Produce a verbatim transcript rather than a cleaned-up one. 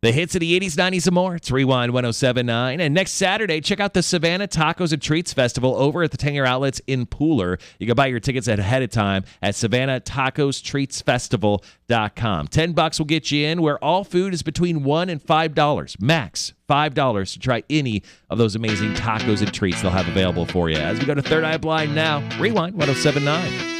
The hits of the eighties, nineties, and more. It's Rewind one oh seven point nine. And next Saturday, check out the Savannah Tacos and Treats Festival over at the Tanger Outlets in Pooler. You can buy your tickets ahead of time at savannah tacos treats festival dot com. Ten bucks will get you in, where all food is between one and five dollars. Max five dollars to try any of those amazing tacos and treats they'll have available for you. As we go to Third Eye Blind now, Rewind one oh seven point nine.